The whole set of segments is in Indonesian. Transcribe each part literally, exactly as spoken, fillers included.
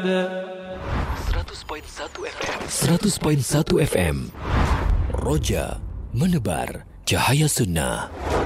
seratus koma satu F M seratus koma satu F M Roja menebar cahaya sunnah.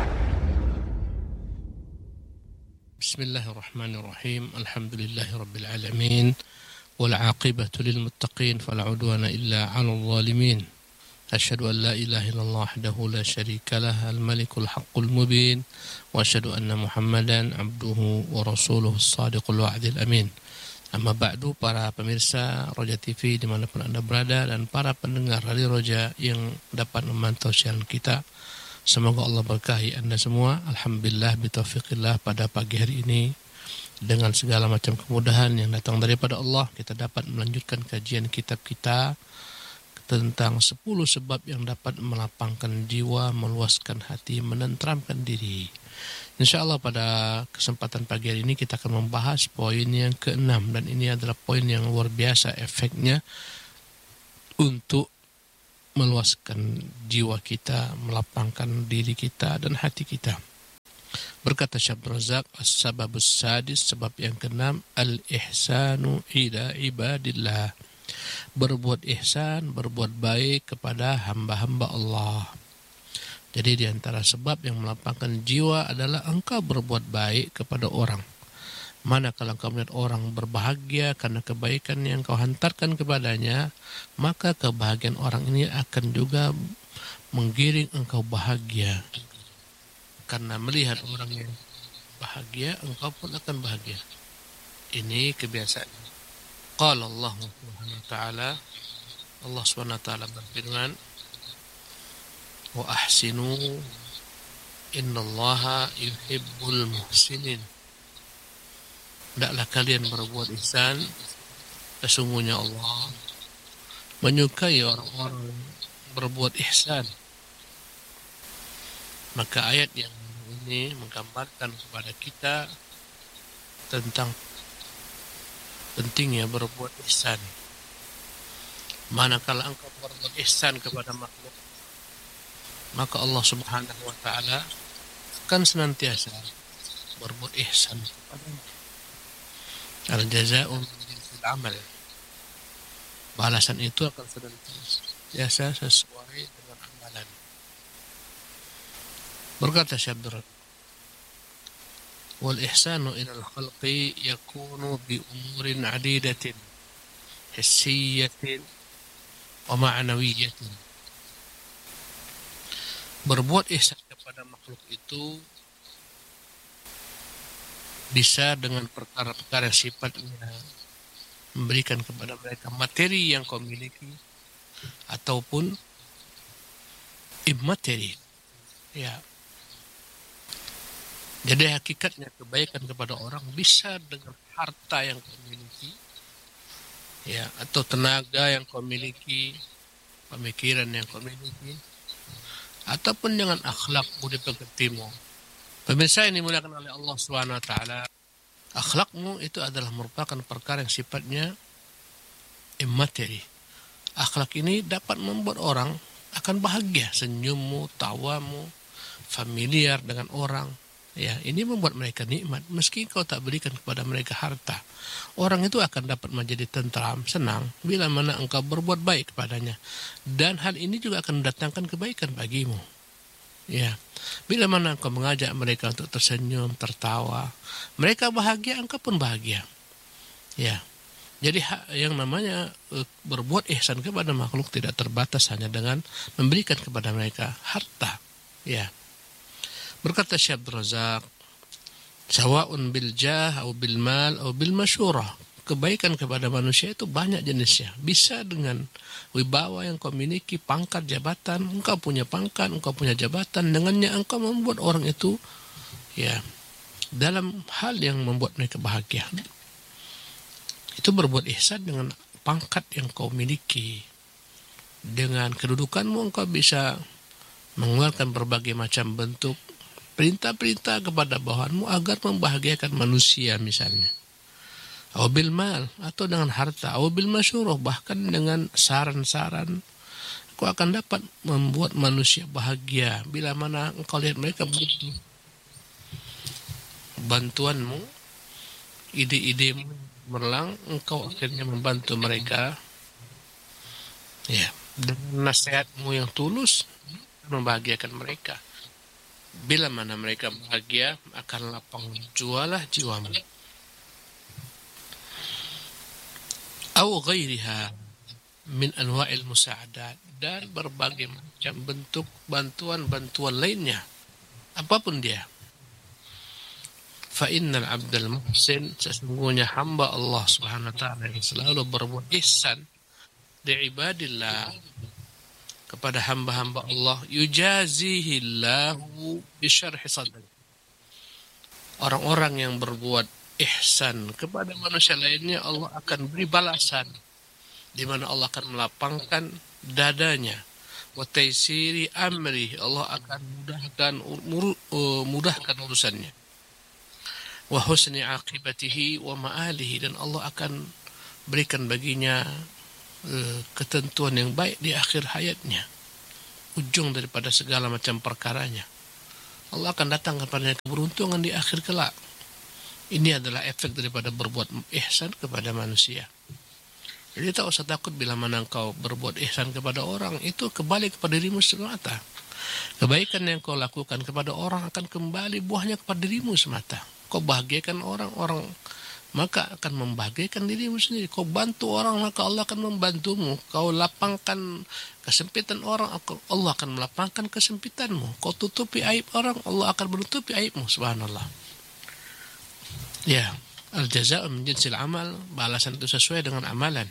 Bismillahirrahmanirrahim. Alhamdulillahirabbil alamin. Wal 'aqibatu lil muttaqin fala 'udwana illa 'alal zalimin. Asyhadu an la ilaha illallah wahdahu la syarika lah al malikul haqqul mubin wa asyhadu anna Muhammadan 'abduhu wa rasuluhu as-sadiqul wa'dil amin. Amma ba'du, para pemirsa Roja T V dimanapun Anda berada dan para pendengar Radio Roja yang dapat memantau siaran kita, semoga Allah berkahi Anda semua. Alhamdulillah bitaufiqillah, pada pagi hari ini dengan segala macam kemudahan yang datang daripada Allah, kita dapat melanjutkan kajian kitab kita tentang sepuluh sebab yang dapat melapangkan jiwa, meluaskan hati, menenteramkan diri. InsyaAllah pada kesempatan pagi hari ini kita akan membahas poin yang keenam, dan ini adalah poin yang luar biasa efeknya untuk meluaskan jiwa kita, melapangkan diri kita dan hati kita. Berkata Syekh Abdul Razak, as-sababus sadis, sebab yang keenam, al-ihsanu ila ibadillah. Berbuat ihsan, berbuat baik kepada hamba-hamba Allah. Jadi di antara sebab yang melapangkan jiwa adalah engkau berbuat baik kepada orang. Manakala engkau melihat orang berbahagia karena kebaikan yang kau hantarkan kepadanya, maka kebahagiaan orang ini akan juga menggiring engkau bahagia. Karena melihat orang yang bahagia, engkau pun akan bahagia. Ini kebiasaan. Qala Allah Subhanahu wa ta'ala, Allah Subhanahu wa ta'ala berfirman, wa ahsinu innallaha yuhibbul muhsinin. Hendaklah kalian berbuat ihsan, sesungguhnya Allah menyukai orang-orang berbuat ihsan. Maka ayat yang ini menggambarkan kepada kita tentang pentingnya berbuat ihsan. Manakala engkau berbuat ihsan kepada makhluk, maka Allah Subhanahu wa ta'ala akan senantiasa berbuat ihsan kepadanya. Al-jaza'u min jinsil amal. Balasan itu akan senantiasa sesuai dengan amalan. Berkata Syekh Abdul Razak, wal ihsanu ila al-khalqi yakunu bi umurin 'adidatin hissiyatin wa ma'nawiyatin. Berbuat ihsan kepada makhluk itu bisa dengan perkara-perkara sifatnya memberikan kepada mereka materi yang kau miliki ataupun immateri. Ya. Jadi hakikatnya kebaikan kepada orang bisa dengan harta yang kau miliki, ya, atau tenaga yang kau miliki, pemikiran yang kau miliki, ataupun dengan akhlak budi pekertimu. Pemirsa ini dimuliakan oleh Allah Subhanahu wa ta'ala, akhlakmu itu adalah merupakan perkara yang sifatnya immateri. Akhlak ini dapat membuat orang akan bahagia, senyummu, tawamu, familiar dengan orang. Ya, ini membuat mereka nikmat. Meski kau tak berikan kepada mereka harta, orang itu akan dapat menjadi tentram, senang bila mana engkau berbuat baik kepadanya. Dan hal ini juga akan mendatangkan kebaikan bagimu. Ya, bila mana engkau mengajak mereka untuk tersenyum, tertawa, mereka bahagia, engkau pun bahagia. Ya, jadi yang namanya berbuat ihsan kepada makhluk tidak terbatas hanya dengan memberikan kepada mereka harta. Ya. Berkata Syekh Abdul Razak, sawa'un bil jah atau bil mal atau bil masyurah. Kebaikan kepada manusia itu banyak jenisnya. Bisa dengan wibawa yang kau miliki, pangkat, jabatan. Engkau punya pangkat, engkau punya jabatan. Dengannya engkau membuat orang itu, ya, dalam hal yang membuat mereka bahagia. Itu berbuat ihsan dengan pangkat yang kau miliki. Dengan kedudukanmu engkau bisa mengeluarkan berbagai macam bentuk perintah-perintah kepada bawahanmu agar membahagiakan manusia misalnya. Atau bil mal, atau dengan harta, atau bil masyurah, bahkan dengan saran-saran. Kau akan dapat membuat manusia bahagia bila mana engkau lihat mereka butuh bantuanmu, ide-idemu cemerlang, engkau akhirnya membantu mereka. Ya, dengan nasihatmu yang tulus membahagiakan mereka. Bila mana mereka bahagia, akan lapang jualah jiwamu. Au ghairiha min anwa'il musa'adat, dan berbagai macam bentuk bantuan-bantuan lainnya, apapun dia. Fa innal abdal muhsin, sesungguhnya hamba Allah Subhanahu wa taala yang selalu berbuat ihsan di ibadillah, kepada hamba-hamba Allah, yujazihillahu bi syarhi sadri. Orang-orang yang berbuat ihsan kepada manusia lainnya, Allah akan beri balasan, di mana Allah akan melapangkan dadanya. Wa taysiri amri, Allah akan mudahkan mudahkan urusannya. Wa husni aqibatihi wa ma'alihi, dan Allah akan berikan baginya uh, ketentuan yang baik di akhir hayatnya, ujung daripada segala macam perkaranya. Allah akan datang kepadanya keberuntungan di akhir kelak. Ini adalah efek daripada berbuat ihsan kepada manusia. Jadi tak usah takut bila mana engkau berbuat ihsan kepada orang, itu kembali kepada dirimu semata. Kebaikan yang kau lakukan kepada orang akan kembali buahnya kepada dirimu semata. Kau bahagiakan orang, orang maka akan membahagiakan dirimu sendiri. Kau bantu orang, maka Allah akan membantumu. Kau lapangkan kesempitan orang, Allah akan melapangkan kesempitanmu. Kau tutupi aib orang, Allah akan menutupi aibmu. Subhanallah. Ya, al-jaza'u min jinsil amal, balasan itu sesuai dengan amalan.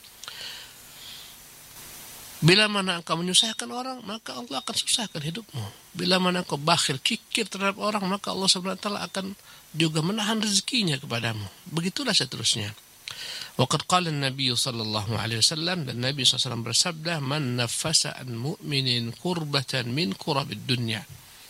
Bila mana engkau menyusahkan orang, maka Allah akan susahkan hidupmu. Bila mana engkau bakhil, kikir terhadap orang, maka Allah subhanahu wa taala akan juga menahan rezekinya kepadamu. Begitulah seterusnya. Waqad qala an-nabiy sallallahu alaihi wasallam, dan Nabi sallallahu alaihi wasallam bersabda, man nafasa an mu'minin kurbatan min kurabid dunya,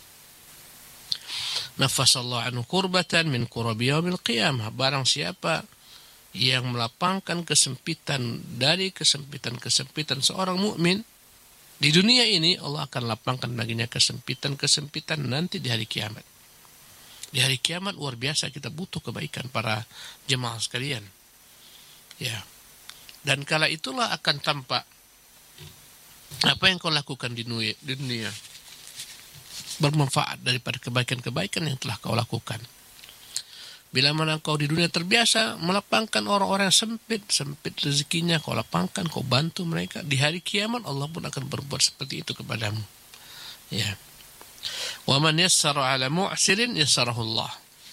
nafasallahu anhu kurbatan min kurabi yaumil qiyamah. Barang siapa yang melapangkan kesempitan dari kesempitan-kesempitan seorang mukmin di dunia ini, Allah akan lapangkan baginya kesempitan-kesempitan nanti di hari kiamat. Di hari kiamat luar biasa kita butuh kebaikan para jemaah sekalian. Ya. Dan kala itulah akan tampak apa yang kau lakukan di dunia, di dunia bermanfaat daripada kebaikan-kebaikan yang telah kau lakukan. Bila mana kau di dunia terbiasa melapangkan orang-orang yang sempit, sempit rezekinya, kau lapangkan, kau bantu mereka, di hari kiamat Allah pun akan berbuat seperti itu kepadamu. Ya. Wa man yassara 'ala mu'sirin yassarahu Allah.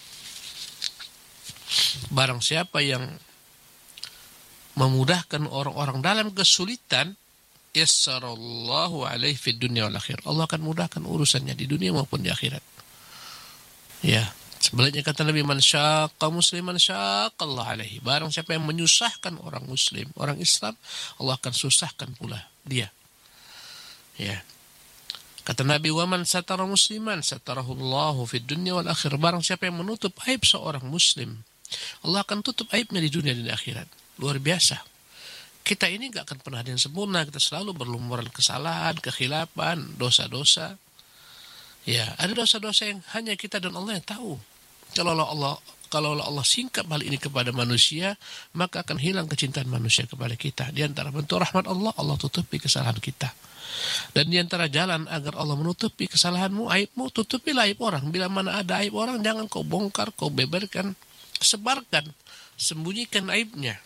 Barang siapa yang memudahkan orang-orang dalam kesulitan, yassarallahu alaihi fid dunya wal akhirah. Allah akan mudahkan urusannya di dunia maupun di akhirat. Ya. Sebaliknya kata Nabi, man syaqqa musliman syaqqallahu alaihi. Barang siapa yang menyusahkan orang muslim, orang Islam, Allah akan susahkan pula dia. Ya. Kata Nabi, wa man satara musliman satarahu Allahu fid dunya wal akhirah. Barang siapa yang menutup aib seorang muslim, Allah akan tutup aibnya di dunia dan di akhirat. Luar biasa. Kita ini gak akan pernah ada yang sempurna. Kita selalu berlumuran kesalahan, kekhilafan, dosa-dosa. Ya, ada dosa-dosa yang hanya kita dan Allah yang tahu. Kalau Allah kalau Allah singkap hal ini kepada manusia, maka akan hilang kecintaan manusia kepada kita. Di antara bentuk rahmat Allah, Allah tutupi kesalahan kita. Dan di antara jalan agar Allah menutupi kesalahanmu, aibmu, tutupilah aib orang. Bila mana ada aib orang, jangan kau bongkar, kau beberkan, sebarkan, sembunyikan aibnya.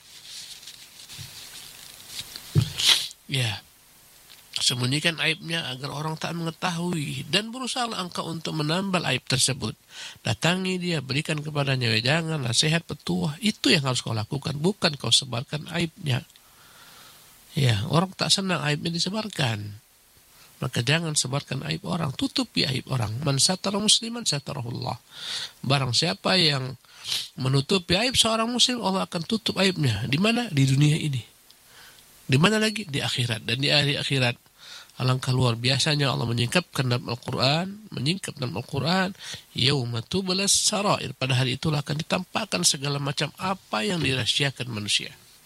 Ya. Sembunyikan aibnya agar orang tak mengetahui, dan berusaha engkau untuk menambal aib tersebut. Datangi dia, berikan kepadanya wejangan, nasihat, petuah. Itu yang harus kau lakukan, bukan kau sebarkan aibnya. Ya, orang tak senang aibnya disebarkan. Maka jangan sebarkan aib orang, tutupi aib orang. Man satara musliman satarahullah. Barang siapa yang menutupi aib seorang muslim, Allah akan tutup aibnya. Di mana? Di dunia ini. Di mana lagi? Di akhirat. Dan di hari akhirat, alangkah luar biasanya Allah menyingkapkan dalam Al-Quran, menyingkap dalam Al-Quran, yauma tublas sarair. Pada hari itulah akan ditampakkan segala macam apa yang dirahasiakan manusia.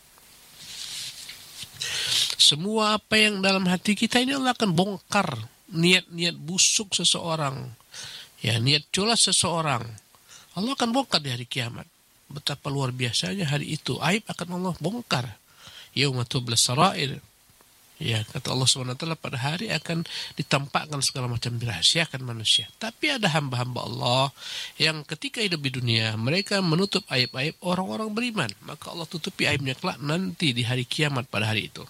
Semua apa yang dalam hati kita ini Allah akan bongkar. Niat-niat busuk seseorang, ya, niat culas seseorang, Allah akan bongkar di hari kiamat. betapa luar biasanya hari itu. Aib akan Allah bongkar. Yauma tublas sarair. Ya, kata Allah subhanahu wa taala, pada hari akan ditampakkan segala macam dirahasiakan manusia. Tapi ada hamba-hamba Allah yang ketika hidup di dunia, mereka menutup aib-aib orang-orang beriman. Maka Allah tutupi aibnya kelak nanti di hari kiamat pada hari itu.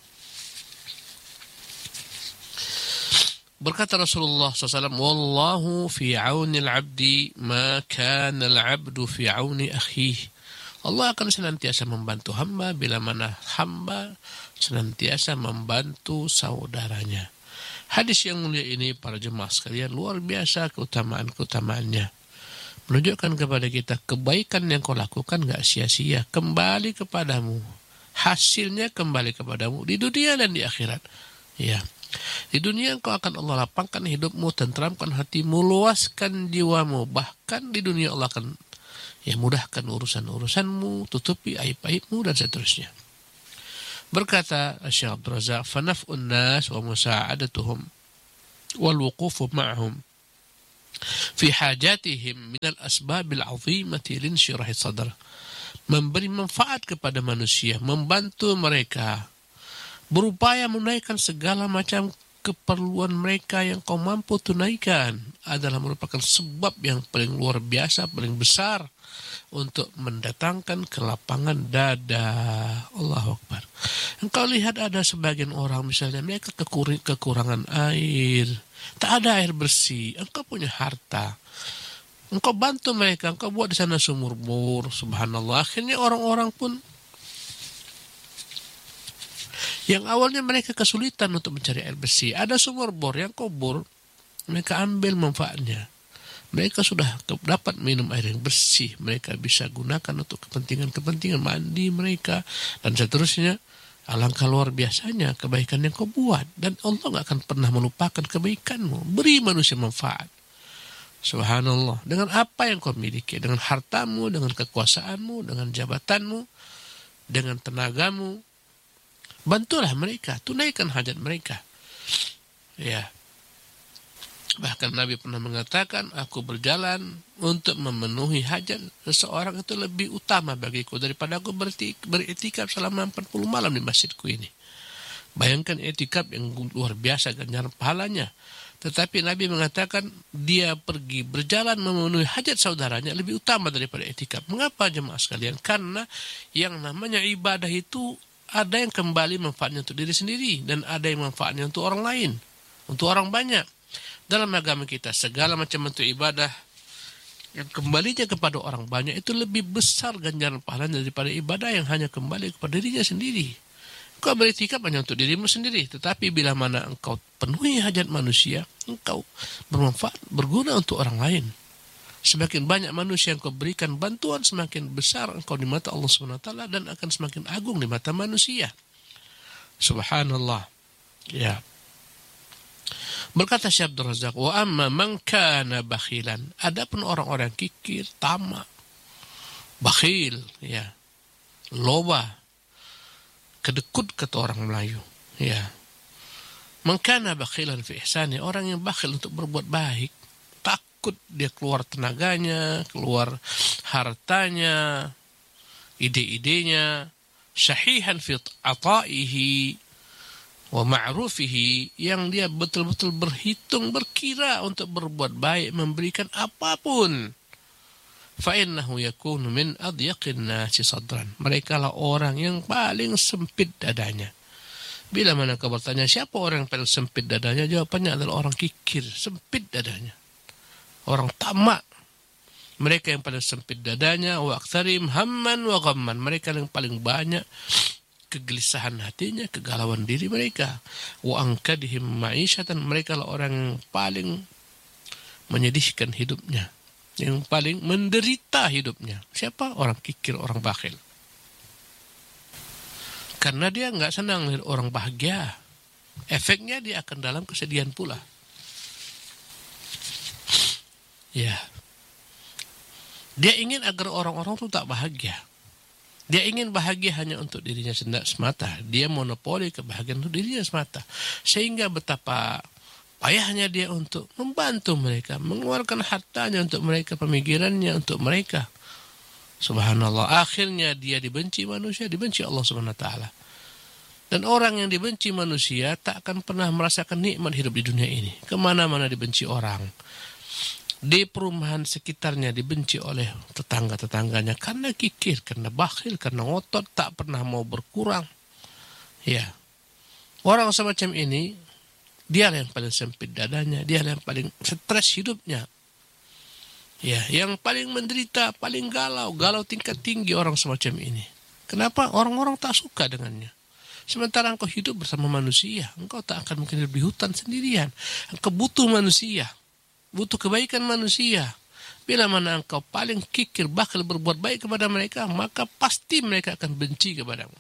Berkata Rasulullah shallallahu alaihi wasallam, Wallahu fi auni al-abdi ma kana al-abdu fi auni akhihi. Allah akan senantiasa membantu hamba bila mana hamba senantiasa membantu saudaranya. Hadis yang mulia ini para jemaah sekalian luar biasa keutamaan-keutamaannya. Menunjukkan kepada kita kebaikan yang kau lakukan gak sia-sia, kembali kepadamu. Hasilnya kembali kepadamu di dunia dan di akhirat. Ya. Di dunia engkau akan Allah lapangkan hidupmu, tentramkan hatimu, luaskan jiwamu. Bahkan di dunia Allah akan ya mudahkan urusan-urusanmu, tutupi aib-aibmu dan seterusnya. Berkata Syekh Abdul Razak, "Fanaf'un nas wa musa'adatuhum wal wuqufu ma'hum fi hajatihim min al-asbab al-'azimati linsyirah sadr." Memberi manfaat kepada manusia, membantu mereka, berupaya menunaikan segala macam keperluan mereka yang kau mampu tunaikan adalah merupakan sebab yang paling luar biasa, paling besar untuk mendatangkan kelapangan dada. Allahu Akbar. Engkau lihat ada sebagian orang misalnya mereka kekurangan air, tak ada air bersih, engkau punya harta, engkau bantu mereka, engkau buat di sana sumur bor, subhanallah. Akhirnya orang-orang pun yang awalnya mereka kesulitan untuk mencari air bersih, ada sumur bor yang kau bor, mereka ambil manfaatnya. Mereka sudah dapat minum air yang bersih, mereka bisa gunakan untuk kepentingan-kepentingan mandi mereka, dan seterusnya. Alangkah luar biasanya kebaikan yang kau buat, dan Allah gak akan pernah melupakan kebaikanmu. Beri manusia manfaat. Subhanallah. Dengan apa yang kau miliki, dengan hartamu, dengan kekuasaanmu, dengan jabatanmu, dengan tenagamu, bantulah mereka, tunaikan hajat mereka. Ya. Bahkan Nabi pernah mengatakan, aku berjalan untuk memenuhi hajat seseorang itu lebih utama bagiku daripada aku beriktikaf selama empat puluh malam di masjidku ini. Bayangkan iktikaf yang luar biasa ganjaran pahalanya. Tetapi Nabi mengatakan dia pergi berjalan memenuhi hajat saudaranya lebih utama daripada iktikaf. Mengapa jemaah sekalian? Karena yang namanya ibadah itu ada yang kembali manfaatnya untuk diri sendiri dan ada yang manfaatnya untuk orang lain, untuk orang banyak. Dalam agama kita segala macam bentuk ibadah yang kembalinya kepada orang banyak itu lebih besar ganjaran pahalanya daripada ibadah yang hanya kembali kepada dirinya sendiri. Engkau beriktikaf hanya untuk dirimu sendiri, tetapi bila mana engkau penuhi hajat manusia, engkau bermanfaat, berguna untuk orang lain. Semakin banyak manusia yang kau berikan bantuan, semakin besar engkau di mata Allah subhanahu wa taala dan akan semakin agung di mata manusia. Subhanallah. Ya. Berkata Syekh Abdul Razak, wa amma man kana bakhilan. Adapun orang-orang kikir, tamak, bakhil, ya. Loba, kedekut kata orang Melayu, ya. Man kana bakhilan fi ihsani, orang yang bakhil untuk berbuat baik, takut dia keluar tenaganya, keluar hartanya, ide-idenya, syahihan fi ataihi wa ma'rufihi, yang dia betul-betul berhitung, berkira untuk berbuat baik, memberikan apapun. Fa innahu yakunu min adyaqin nasi sadran. Mereka lah orang yang paling sempit dadanya. Bila mana kau bertanya siapa orang yang paling sempit dadanya, jawabannya adalah orang kikir, sempit dadanya. Orang tamak. Mereka yang paling sempit dadanya, wa aktsarim hamman wa ghamman. Mereka yang paling banyak kegelisahan hatinya, kegalauan diri mereka. Wa ankadihim ma'isyatan, mereka lah orang yang paling menyedihkan hidupnya, yang paling menderita hidupnya. Siapa? Orang kikir, orang bakhil. Karena dia nggak senang lihat orang bahagia. Efeknya dia akan dalam kesedihan pula. Ya. Dia ingin agar orang-orang itu tak bahagia. Dia ingin bahagia hanya untuk dirinya semata. Dia monopoli kebahagiaan untuk dirinya semata. Sehingga betapa payahnya dia untuk membantu mereka, mengeluarkan hartanya untuk mereka, pemikirannya untuk mereka. Subhanallah, akhirnya dia dibenci manusia, dibenci Allah Subhanahu wa taala. Dan orang yang dibenci manusia tak akan pernah merasakan nikmat hidup di dunia ini. Kemana-mana dibenci orang. Di perumahan sekitarnya dibenci oleh tetangga-tetangganya karena kikir, karena bakhil, karena ngotot, tak pernah mau berkurang. Ya, orang semacam ini, dia yang paling sempit dadanya, dia yang paling stres hidupnya. Ya, yang paling menderita, paling galau, galau tingkat tinggi orang semacam ini. Kenapa? Orang-orang tak suka dengannya. Sementara engkau hidup bersama manusia, engkau tak akan mungkin hidup di hutan sendirian. Engkau butuh manusia, butuh kebaikan manusia. Bila mana engkau paling kikir, bakal berbuat baik kepada mereka, maka pasti mereka akan benci kepadamu.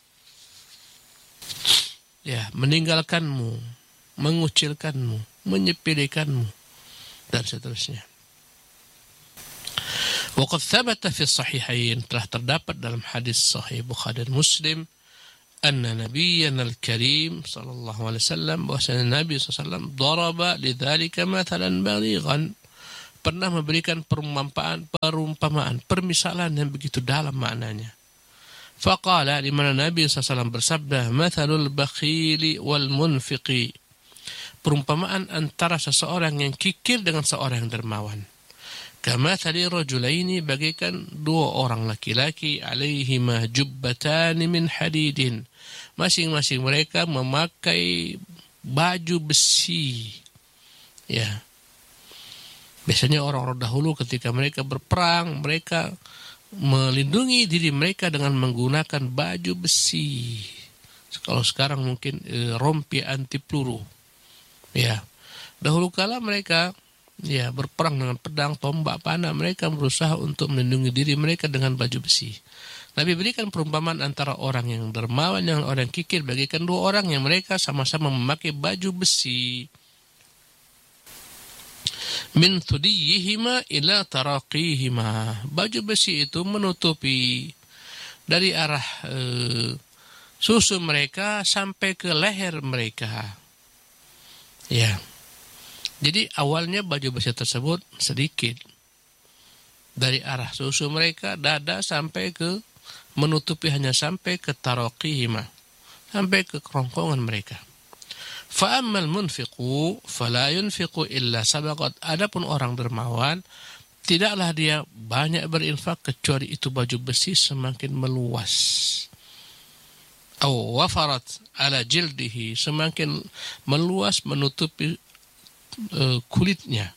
Ya, meninggalkanmu, mengucilkanmu, menyepelekanmu, dan seterusnya. Waqad thabata fi sahihain, telah terdapat dalam hadis sahih Bukhari dan Muslim, anna nabiyyana al-karim sallallahu alaihi wasallam, bahwasanya Nabi sallallahu alaihi wasallam daraba lidzalika mathalan balighan, pernah memberikan perumpamaan perumpamaan permisalan yang begitu dalam maknanya. Faqala, di mana Nabi sallallahu alaihi wasallam bersabda, mathalul bakhili wal munfiqi, perumpamaan antara seseorang yang kikir dengan seorang yang dermawan. Kamathali rajulaini, bagaikan dua orang laki-laki, alaihima jubbatani min hadidin, masing-masing mereka memakai baju besi. Ya, biasanya orang-orang dahulu ketika mereka berperang, mereka melindungi diri mereka dengan menggunakan baju besi. Kalau sekarang mungkin e, rompi anti peluru. Ya, dahulu kala mereka ya berperang dengan pedang, tombak, panah, mereka berusaha untuk melindungi diri mereka dengan baju besi. Nabi berikan perumpamaan antara orang yang dermawan dengan orang yang kikir, bagaikan dua orang yang mereka sama-sama memakai baju besi. Min thudiyihima ila taraqihima, baju besi itu menutupi dari arah e, susu mereka sampai ke leher mereka. Ya, jadi awalnya baju besi tersebut sedikit dari arah susu mereka, dada, sampai ke menutupi hanya sampai ke taraqihima, sampai ke kerongkongan mereka. Fa'ammal munfiqu fala yunfiqu illa sabaqat, adapun orang dermawan tidaklah dia banyak berinfak kecuali itu baju besi semakin meluas. Aw wafarat ala jildihi, semakin meluas menutupi uh, kulitnya.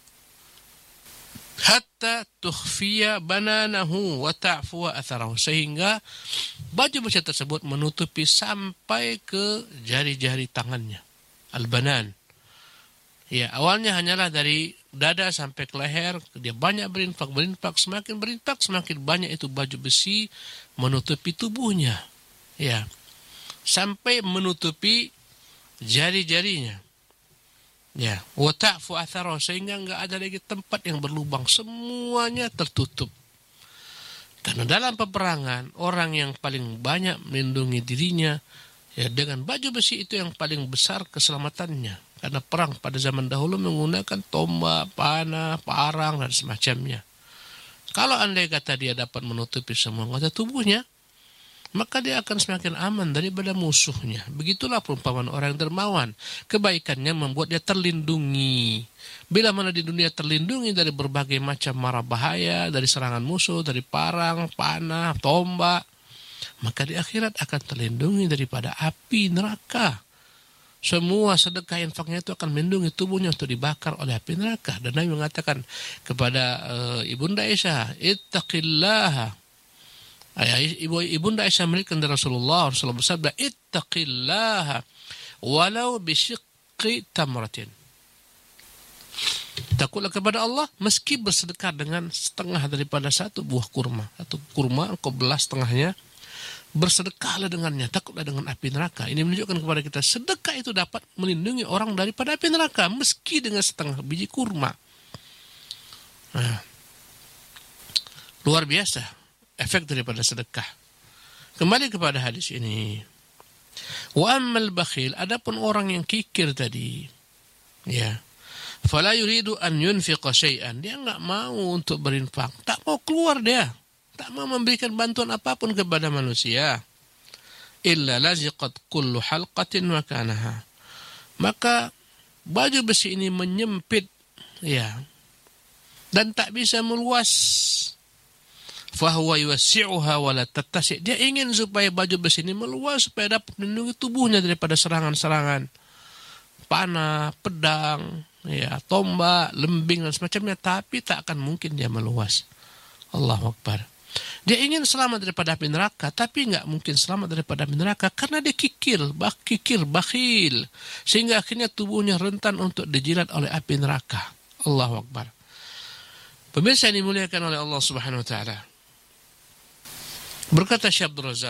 Hatta tukhfiya bananahu wa ta'fuwa atharahu, sehingga baju besi tersebut menutupi sampai ke jari-jari tangannya. Al-banan. Ya, awalnya hanyalah dari dada sampai ke leher, dia banyak berinfak, berinfak, semakin berinfak semakin banyak itu baju besi menutupi tubuhnya. Ya. Sampai menutupi jari-jarinya. Ya, wa ta'fu atharahu, sehingga enggak ada lagi tempat yang berlubang, semuanya tertutup. Karena dalam peperangan, orang yang paling banyak melindungi dirinya ya dengan baju besi itu yang paling besar keselamatannya. Karena perang pada zaman dahulu menggunakan tombak, panah, parang, dan semacamnya. Kalau andai kata dia dapat menutupi semua anggota tubuhnya, maka dia akan semakin aman daripada musuhnya. Begitulah perumpamaan orang yang dermawan. Kebaikannya membuat dia terlindungi. Bila mana di dunia terlindungi dari berbagai macam mara bahaya, dari serangan musuh, dari parang, panah, tombak, maka di akhirat akan terlindungi daripada api neraka. Semua sedekah infaknya itu akan melindungi tubuhnya untuk dibakar oleh api neraka. Dan Nabi mengatakan kepada uh, Ibunda Aisyah, ittaqillaha. Ibu Ibunda Aisyah melihatkan dari Rasulullah, Rasulullah bersabda, ittaqillaha walau bisyiqqi tamratin. Takutlah kepada Allah meski bersedekah dengan setengah daripada satu buah kurma. Atau kurma, engkau belah setengahnya, bersedekahlah dengannya, takutlah dengan api neraka. Ini menunjukkan kepada kita sedekah itu dapat melindungi orang daripada api neraka meski dengan setengah biji kurma. Nah, luar biasa efek daripada sedekah. Kembali kepada hadis ini. Wa ammal bakhil, adapun orang yang kikir tadi, ya, fala yuridu an yunfiqa syai'an, dia enggak mau untuk berinfak, tak mau keluar dia tak mau memberikan bantuan apapun kepada manusia. Illa laziqat kullu halqatin makanaha. Maka baju besi ini menyempit, ya, dan tak bisa meluas. Fahuwa yuwassi'uha wa la tattasi'. Dia ingin supaya baju besi ini meluas supaya dapat melindungi tubuhnya daripada serangan-serangan panah, pedang, ya, tombak, lembing dan semacamnya, tapi tak akan mungkin dia meluas. Allahu Akbar. Dia ingin selamat daripada api neraka, tapi nggak mungkin selamat daripada api neraka karena dia kikir, bak kikir, bakhil, sehingga akhirnya tubuhnya rentan untuk dijilat oleh api neraka. Allahu Akbar. Pemirsa yang dimuliakan oleh Allah Subhanahu wa taala. Berkata Syekh Abdul Razak,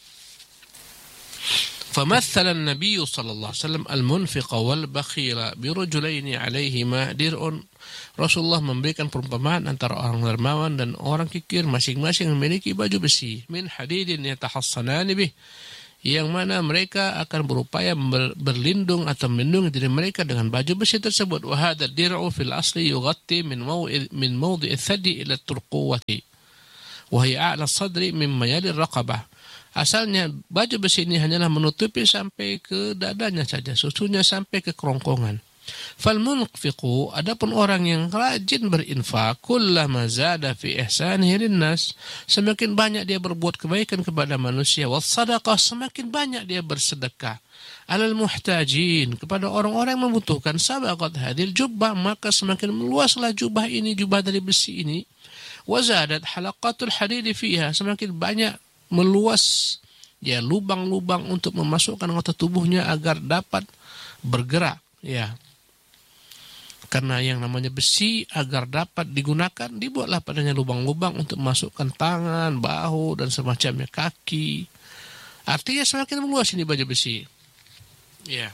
فمثل النبي صلى الله عليه وسلم المنفق والبخيل برجلين عليهما درء. Rasulullah memberikan perumpamaan antara orang dermawan dan orang kikir, masing-masing memiliki baju besi min hadidin yatahassanani bih, yang mana mereka akan berupaya berlindung atau melindungi diri mereka dengan baju besi tersebut. Wa hadha dir'u fil asli yughatti min mawdi' min mawdi' ath-thadi ila at-turquwati wa hiya a'la as-sadri mimma yali ar-raqabah. Asalnya baju besi ini hanyalah menutupi sampai ke dadanya saja, susunya sampai ke kerongkongan. Fal munfiqu, adapun orang yang rajin berinfak, kullama zada fi ihsanihi linnas, semakin banyak dia berbuat kebaikan kepada manusia, was sadaqah, semakin banyak dia bersedekah, alal muhtajin, kepada orang-orang yang membutuhkan, sabaqat hadil jubbah, maka semakin meluaslah jubah ini, jubah dari besi ini, wa zadat halaqatul hadid fiha, semakin banyak meluas ya lubang-lubang untuk memasukkan anggota tubuhnya agar dapat bergerak, ya. Karena yang namanya besi agar dapat digunakan, dibuatlah padanya lubang-lubang untuk memasukkan tangan, bahu dan semacamnya, kaki. Artinya semakin meluas ini baju besi, ya.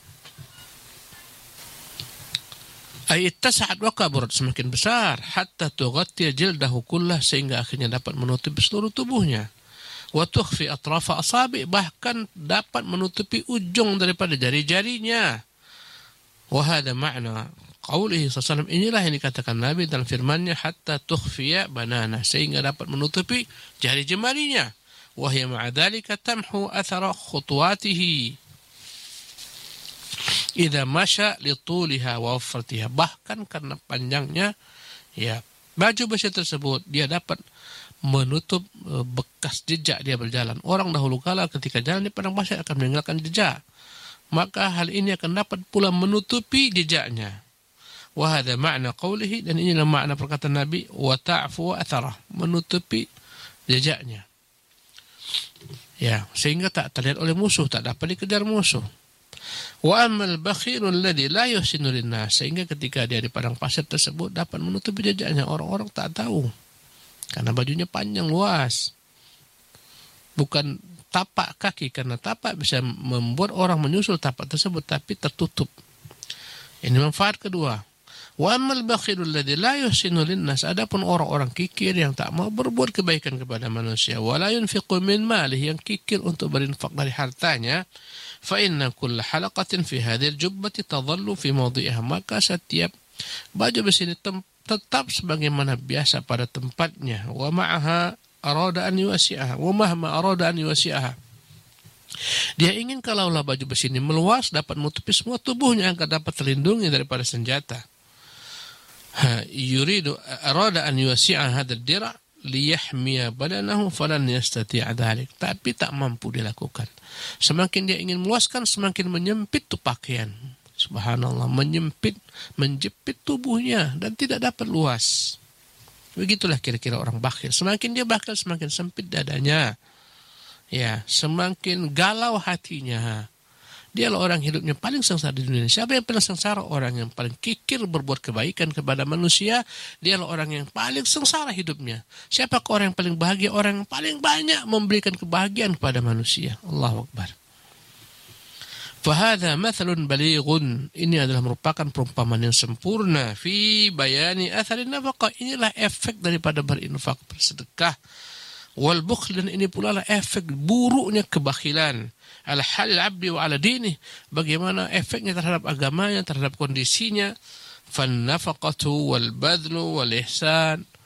Ayat tas'ad wa kaburat, semakin besar, hatta tughatti jildahu kullah, sehingga akhirnya dapat menutupi seluruh tubuhnya. Wa tukhfi atrafa asabi, bahkan dapat menutupi ujung daripada jari-jarinya. Wa hadha ma'na qaulihi sallallahu alaihi wasallam, inilah yang dikatakan Nabi dalam firman-Nya, hatta tukhfiya banana, sehingga dapat menutupi jari jemarinya. Wa hiya ma'a dzalika tamhu athara khutuwatihi idza masya li tuliha wa wafratiha, bahkan karena panjangnya ya baju besi tersebut dia dapat menutup bekas jejak dia berjalan. Orang dahulu kala ketika jalan di padang pasir akan meninggalkan jejak, maka hal ini akan dapat pula menutupi jejaknya. Wa hadha ma'na qawlihi, dan inilah makna perkataan Nabi, wa ta'fu atharah, menutupi jejaknya, ya, sehingga tak terlihat oleh musuh, tak dapat dikejar musuh. Wa ammal bakhilu alladhi la yuhsinu linnas, sehingga ketika dia di padang pasir tersebut dapat menutupi jejaknya, orang-orang tak tahu karena bajunya panjang luas. Bukan tapak kaki, karena tapak bisa membuat orang menyusul tapak tersebut, tapi tertutup. Ini manfaat kedua. Wa ammal bakhilu alladhi la yuhsinu linnas, adapun orang-orang kikir yang tak mau berbuat kebaikan kepada manusia, wa la yunfiqu min malih, yang kikir untuk berinfak dari hartanya, fa inna kulla halaqatin fi hadhil jubbati tadhallu fi mawdi'iha, maka setiap baju besi ini tetap sebagaimana biasa pada tempatnya. Wa ma'aha arada an yuwasi'aha wa mahma arada an yuwasi'aha, dia ingin kalaulah baju besi ini meluas dapat menutupi semua tubuhnya agar dapat terlindungi daripada senjata. Ha yuridu arada an yuwasi'a hadzal dir' liyahmiya badanahu falan yastati'a dzalik, tapi tak mampu dilakukan. Semakin dia ingin meluaskan, semakin menyempit tuh pakaian. Subhanallah, menyempit, menjepit tubuhnya dan tidak dapat luas. Begitulah kira-kira orang bakhil. Semakin dia bakhil, semakin sempit dadanya. Ya, semakin galau hatinya. Dialah orang hidupnya paling sengsara di dunia. Siapa yang paling sengsara? Orang yang paling kikir berbuat kebaikan kepada manusia. Dialah orang yang paling sengsara hidupnya. Siapakah orang yang paling bahagia? Orang yang paling banyak memberikan kebahagiaan kepada manusia. Allahu Akbar. Fahadha mathalun balighun, ini adalah merupakan perumpamaan yang sempurna fi bayani atharin nafaqah, inilah efek daripada berinfak, bersedekah. Wal bukhl, dan ini pula lah efek buruknya kebakhilan. Ala halil abdi wa ala dinih, bagaimana efeknya terhadap agamanya, terhadap kondisinya. Fan nafaqatu wal badlu wal ihsan,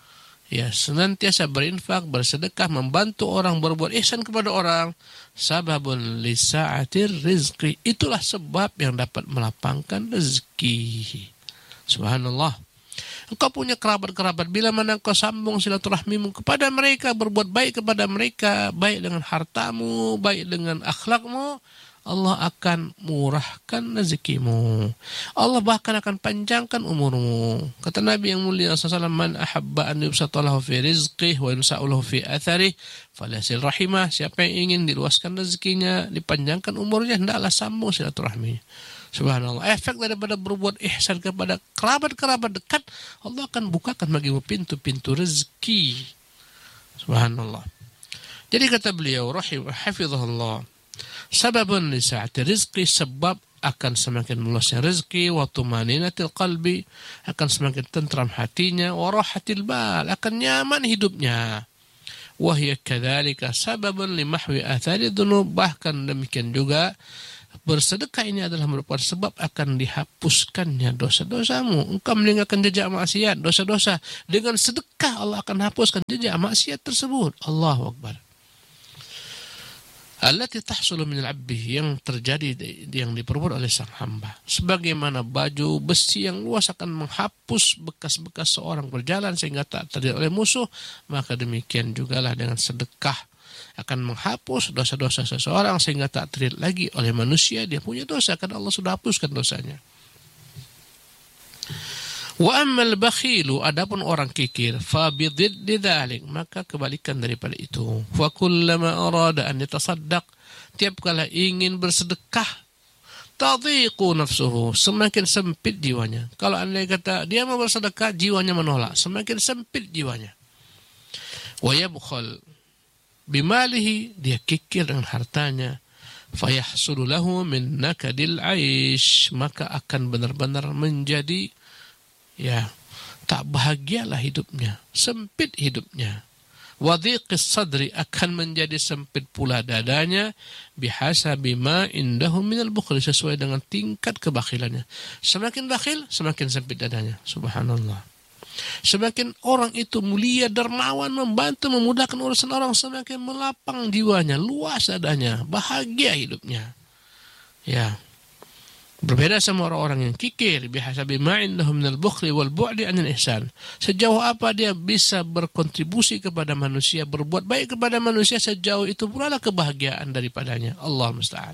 ya senantiasa berinfak, bersedekah, membantu orang, berbuat ihsan kepada orang, sababun lisa'atir rizqi, itulah sebab yang dapat melapangkan rezeki. Subhanallah. Engkau punya kerabat-kerabat, bila mana engkau sambung silaturahmimu kepada mereka, berbuat baik kepada mereka, baik dengan hartamu, baik dengan akhlakmu, Allah akan murahkan rezekimu. Allah bahkan akan panjangkan umurmu. Kata Nabi yang mulia sallallahu alaihi wasallam, man ahabba an yubsatalahu fi rizqihi wa yunsa'ulahu fi atharihi falyasil rahimah. Siapa yang ingin diluaskan rezekinya, dipanjangkan umurnya, hendaklah sambung silaturahmi. Subhanallah. Efek daripada berbuat ihsan kepada kerabat-kerabat dekat, Allah akan bukakan bagimu pintu-pintu rezeki. Subhanallah. Jadi kata beliau rahimahullah, sababun li sa'ati rizqi, sebab akan semakin luasnya rezeki, wa tumaninatil qalbi, akan semakin tentram hatinya, wa rahatil bal, akan nyaman hidupnya. Wa hiya kadzalika sababun li mahwi athari dzunub, bahkan demikian juga bersedekah ini adalah merupakan sebab akan dihapuskannya dosa-dosamu. Engkau meninggalkan jejak maksiat, dosa-dosa, dengan sedekah Allah akan hapuskan jejak maksiat tersebut. Allahu Akbar. Allati tahsulu min al-'abdi, yang terjadi, yang diperbuat oleh sang hamba. Sebagaimana baju besi yang luas akan menghapus bekas-bekas seorang berjalan sehingga tak terlihat oleh musuh, maka demikian jugalah dengan sedekah akan menghapus dosa-dosa seseorang sehingga tak terlihat lagi oleh manusia dia punya dosa, karena Allah sudah hapuskan dosanya. Wa ammal bakhilu, adapun orang kikir, fa bididdi dzalik, maka kebalikan daripada itu. Fa kullama arada an yatasaddaq, tiap kala ingin bersedekah, tadhiqu nafsuhu, semakin sempit jiwanya. Kalau andai kata dia mau bersedekah, jiwanya menolak, semakin sempit jiwanya. Wa yabkhal bimalihi, dia kikir dengan hartanya, fayahsulu lahu min nakadil aish, maka akan benar-benar menjadi, ya, tak bahagialah hidupnya, sempit hidupnya. Wadhiqis sadri, akan menjadi sempit pula dadanya, bihasabi ma indahu minal bukhli, sesuai dengan tingkat kebakhilannya. Semakin bakhil, semakin sempit dadanya. Subhanallah. Semakin orang itu mulia, dermawan, membantu, memudahkan urusan orang, semakin melapang jiwanya, luas dadanya, bahagia hidupnya. Ya. Berbeda sama orang-orang yang kikir, bihasabi ma indahu minal bukhli wal bu'di 'anil ihsan. Sejauh apa dia bisa berkontribusi kepada manusia, berbuat baik kepada manusia, sejauh itu pula lah kebahagiaan daripadanya. Allah musta'an.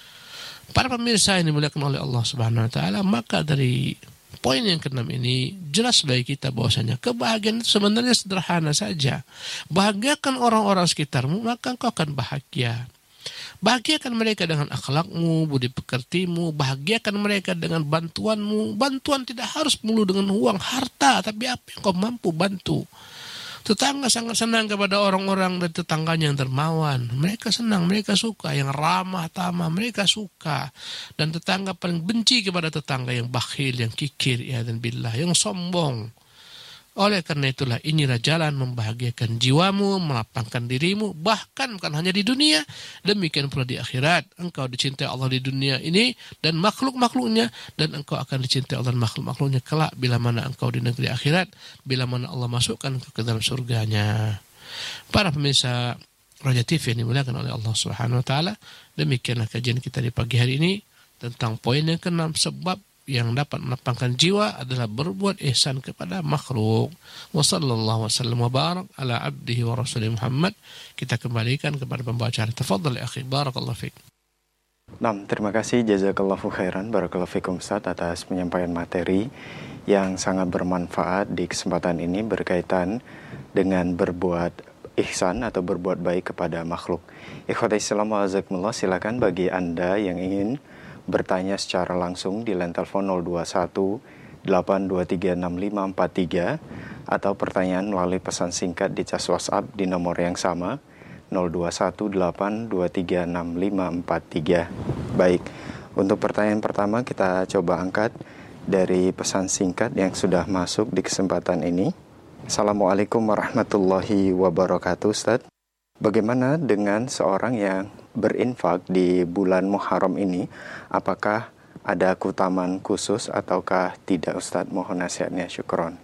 Para pemirsa yang dimuliakan oleh Allah Subhanahu wa taala, maka dari poin yang keenam ini jelas bagi kita bahwasanya kebahagiaan itu sebenarnya sederhana saja. Bahagiakan orang-orang sekitarmu, maka engkau akan bahagia. Bahagiakan mereka dengan akhlakmu, budi pekertimu, bahagiakan mereka dengan bantuanmu. Bantuan tidak harus melulu dengan uang, harta, tapi apa yang kau mampu bantu. Tetangga sangat senang kepada orang-orang dan tetangganya yang dermawan. Mereka senang, mereka suka. Yang ramah tamah, mereka suka. Dan tetangga paling benci kepada tetangga yang bakhil, yang kikir, ya dan billah, yang sombong. Oleh karena itulah, inilah jalan membahagiakan jiwamu, melapangkan dirimu, bahkan bukan hanya di dunia, demikian pula di akhirat. Engkau dicintai Allah di dunia ini dan makhluk-makhluknya, dan engkau akan dicintai Allah dan makhluk-makhluknya kelak bila mana engkau di negeri akhirat, bila mana Allah masukkan ke dalam surganya. Para pemirsa Roja T V yang dimuliakan oleh Allah Subhanahu wa taala, demikianlah kajian kita di pagi hari ini tentang poin yang keenam, sebab yang dapat melapangkan jiwa adalah berbuat ihsan kepada makhluk. Wa sallallahu wasallam wa barak ala abdihi wa rasulih Muhammad. Kita kembalikan kepada pembawa acara. Tafadhal ya akhi, barakallahu fiik. Nah, terima kasih jazakallahu khairan, barakallahu fiikum Ustaz, atas penyampaian materi yang sangat bermanfaat di kesempatan ini berkaitan dengan berbuat ihsan atau berbuat baik kepada makhluk. Ikhwatul Islam wa jazakumullah, silakan bagi Anda yang ingin bertanya secara langsung di line telepon nol dua satu delapan dua tiga enam lima empat tiga atau pertanyaan melalui pesan singkat di cas WhatsApp di nomor yang sama nol dua satu delapan dua tiga enam lima empat tiga. Baik, untuk pertanyaan pertama kita coba angkat dari pesan singkat yang sudah masuk di kesempatan ini. Assalamualaikum warahmatullahi wabarakatuh Ustaz. Bagaimana dengan seorang yang berinfak di bulan Muharram ini? Apakah ada keutamaan khusus ataukah tidak Ustaz? Mohon nasihatnya, syukron.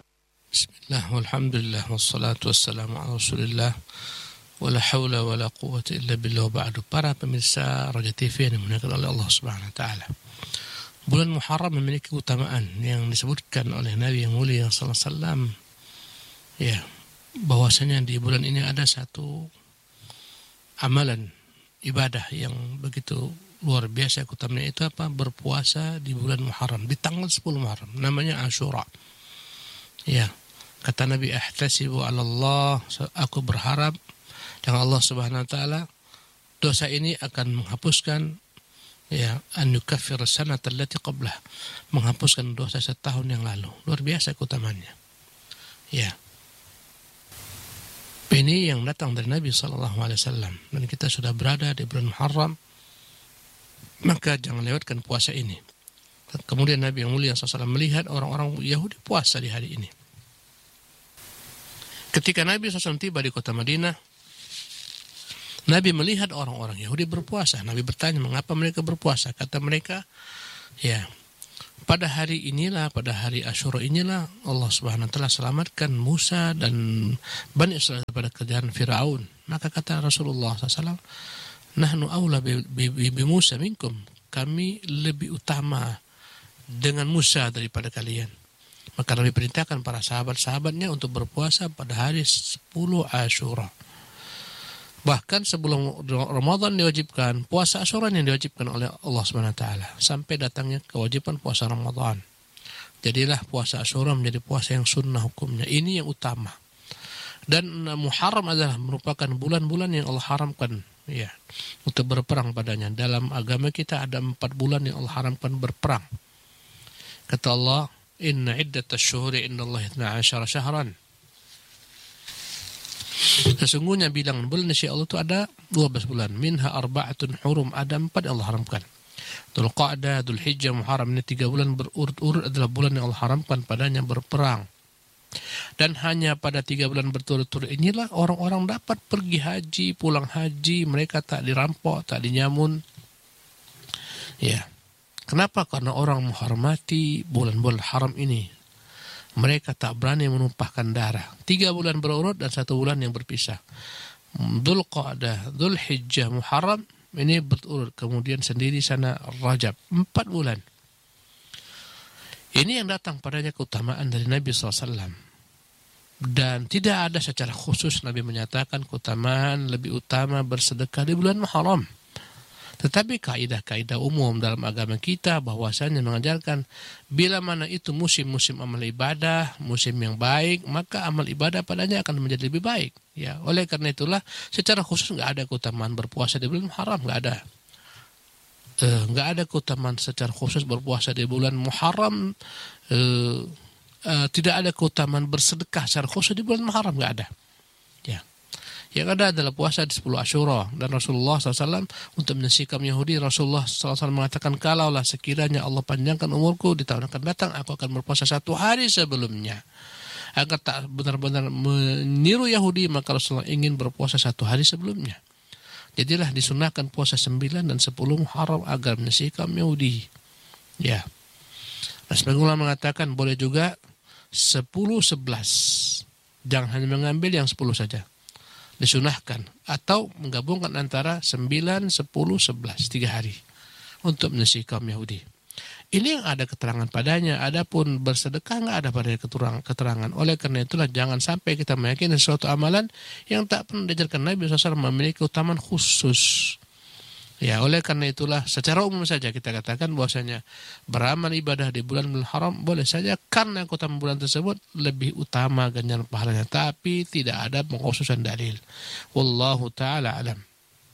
Bismillah, walhamdulillah, wassalatu wassalamu ala rasulillah, wala hawla wala quwwata illa billah, ba'du. Para pemirsa Roja T V yang dimuliakan oleh Allah Subhanahu wa taala. Bulan Muharram memiliki keutamaan yang disebutkan oleh Nabi yang mulia sallallahu alaihi wasallam. Ya, bahwasanya di bulan ini ada satu amalan ibadah yang begitu luar biasa keutamanya, itu apa? Berpuasa di bulan Muharram, di tanggal sepuluh Muharram, namanya Ashura. Ya, kata Nabi, ahtasibu 'ala Allah, aku berharap dengan Allah Subhanahu wa taala dosa ini akan menghapuskan, ya, an yukaffir sanata allati qablah, menghapuskan dosa setahun yang lalu. Luar biasa keutamaannya. Ya. Ini yang datang dari Nabi sallallahu alaihi wasallam, dan kita sudah berada di bulan Muharram, maka jangan lewatkan puasa ini. Kemudian Nabi yang mulia sallallahu alaihi wasallam melihat orang-orang Yahudi puasa di hari ini. Ketika Nabi sallallahu alaihi wasallam tiba di kota Madinah, Nabi melihat orang-orang Yahudi berpuasa. Nabi bertanya, mengapa mereka berpuasa? Kata mereka, ya, pada hari inilah, pada hari Asyura inilah Allah Subhanahu wa taala selamatkan Musa dan Bani Israil pada kerajaan Firaun. Maka kata Rasulullah sallallahu alaihi wasallam, nahnu aula bi, bi, bi Musa minkum. Kami lebih utama dengan Musa daripada kalian. Maka Nabi perintahkan para sahabat-sahabatnya untuk berpuasa pada hari sepuluh Asyura. Bahkan sebelum Ramadan diwajibkan, puasa Asyura yang diwajibkan oleh Allah Subhanahu wa taala sampai datangnya kewajiban puasa Ramadan. Jadilah puasa Asyura menjadi puasa yang sunnah hukumnya. Ini yang utama. Dan Muharram adalah merupakan bulan-bulan yang Allah haramkan, ya, untuk berperang padanya. Dalam agama kita ada empat bulan yang Allah haramkan berperang. Kata Allah, inna iddatash syuhuri indallahi ithnai asyara syahran. Sesungguhnya bilangan bulan di sisi Allah itu ada dua belas bulan. Minha arba'atun hurum, ada empat yang Allah haramkan. Dzulqa'dah, Dzulhijjah, Muharram, ini tiga bulan berurut-urut adalah bulan yang Allah haramkan padanya berperang. Dan hanya pada tiga bulan berturut-turut inilah orang-orang dapat pergi haji, pulang haji, mereka tak dirampok, tak dinyamun. Ya. Kenapa? Karena orang menghormati bulan-bulan haram ini. Mereka tak berani menumpahkan darah. Tiga bulan berurut dan satu bulan yang berpisah. Dzulqa'dah, Dzulhijjah, Muharram, ini berurut. Kemudian sendiri sana Rajab. Empat bulan. Ini yang datang padanya keutamaan dari Nabi sallallahu alaihi wasallam. Dan tidak ada secara khusus Nabi menyatakan keutamaan lebih utama bersedekah di bulan Muharram. Tetapi kaidah-kaidah umum dalam agama kita bahwasanya mengajarkan bila mana itu musim-musim amal ibadah, musim yang baik, maka amal ibadah padanya akan menjadi lebih baik. Ya, oleh karena itulah secara khusus nggak ada keutamaan berpuasa di bulan Muharram, nggak ada. Eh, nggak ada keutamaan secara khusus berpuasa di bulan Muharram. Eh, eh, tidak ada keutamaan bersedekah secara khusus di bulan Muharram, nggak ada. Ya. Yang ada adalah puasa di sepuluh Asyura. Dan Rasulullah sallallahu alaihi wasallam untuk menyaksikan Yahudi, Rasulullah sallallahu alaihi wasallam mengatakan, kalaulah sekiranya Allah panjangkan umurku di tahun akan datang, aku akan berpuasa satu hari sebelumnya. Agar tak benar-benar meniru Yahudi, maka Rasulullah ingin berpuasa satu hari sebelumnya. Jadilah disunahkan puasa sembilan dan sepuluh Muharram agar menyaksikan Yahudi. Ya. Nah, sebagian ulama mengatakan boleh juga sepuluh sebelas. Jangan hanya mengambil yang sepuluh saja. Disunahkan atau menggabungkan antara sembilan, sepuluh, sebelas, tiga hari untuk menyaksikan kaum Yahudi. Ini yang ada keterangan padanya. Adapun bersedekah nggak ada pada keterangan. Oleh karena itulah jangan sampai kita meyakini sesuatu amalan yang tak pernah diajarkan Nabi sallallahu alaihi wasallam memiliki keutamaan khusus. Ya, oleh karena itulah secara umum saja kita katakan bahwasanya beramal ibadah di bulan haram boleh saja karena keutamaan bulan tersebut lebih utama ganjaran pahalanya, tapi tidak ada pengkhususan dalil. Wallahu taala alam.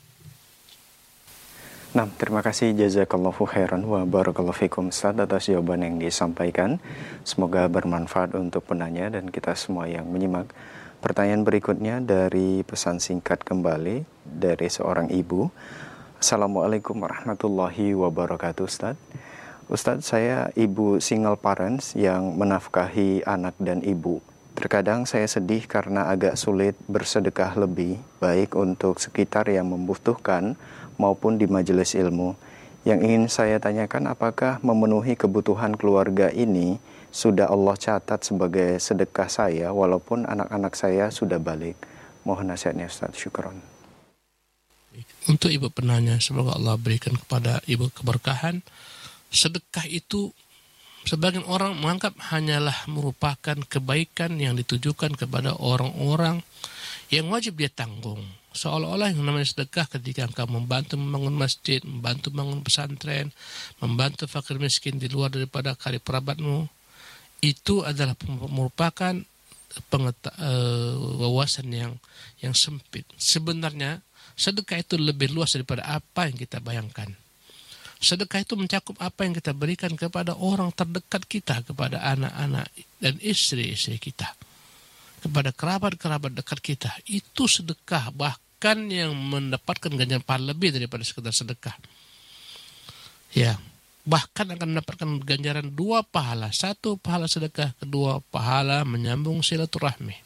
Nah, terima kasih jazakallahu khairan wa barakallahu fikum Ustaz atas jawaban yang disampaikan. Semoga bermanfaat untuk penanya dan kita semua yang menyimak. Pertanyaan berikutnya dari pesan singkat kembali dari seorang ibu. Assalamualaikum warahmatullahi wabarakatuh Ustaz. Ustaz, saya ibu single parents yang menafkahi anak dan ibu. Terkadang saya sedih karena agak sulit bersedekah lebih, baik untuk sekitar yang membutuhkan maupun di majelis ilmu. Yang ingin saya tanyakan, apakah memenuhi kebutuhan keluarga ini sudah Allah catat sebagai sedekah saya walaupun anak-anak saya sudah balik? Mohon nasihatnya Ustaz. Syukron. Untuk ibu penanya, semoga Allah berikan kepada ibu keberkahan. Sedekah itu sebagian orang menganggap hanyalah merupakan kebaikan yang ditujukan kepada orang-orang yang wajib dia tanggung. Seolah-olah yang namanya sedekah ketika engkau membantu membangun masjid, membantu membangun pesantren, membantu fakir miskin di luar daripada karib kerabatmu, itu adalah merupakan pengeta- uh, wawasan yang yang sempit. Sebenarnya sedekah itu lebih luas daripada apa yang kita bayangkan. Sedekah itu mencakup apa yang kita berikan kepada orang terdekat kita, kepada anak-anak dan istri-istri kita, kepada kerabat-kerabat dekat kita. Itu sedekah, bahkan yang mendapatkan ganjaran pahala lebih daripada sekedar sedekah. Ya, bahkan akan mendapatkan ganjaran dua pahala. Satu pahala sedekah, kedua pahala menyambung silaturahmi.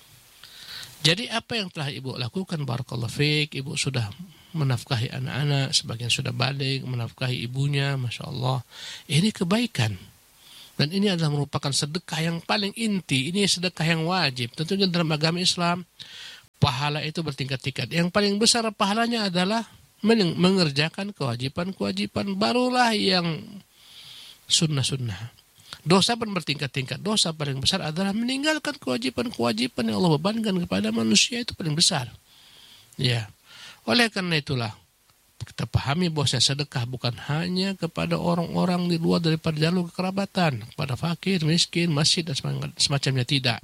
Jadi apa yang telah ibu lakukan, barakallahu fiik, ibu sudah menafkahi anak-anak, sebagian sudah balik, menafkahi ibunya, Masya Allah. Ini kebaikan. Dan ini adalah merupakan sedekah yang paling inti. Ini sedekah yang wajib. Tentunya dalam agama Islam, pahala itu bertingkat-tingkat. Yang paling besar pahalanya adalah mengerjakan kewajiban-kewajiban, barulah yang sunnah-sunnah. Dosa pun bertingkat-tingkat. Dosa paling besar adalah meninggalkan kewajiban-kewajiban yang Allah bebankan kepada manusia, itu paling besar. Ya. Oleh karena itulah kita pahami bahwa sedekah bukan hanya kepada orang-orang di luar daripada jalur kekerabatan, kepada fakir, miskin, masjid dan semacamnya, tidak.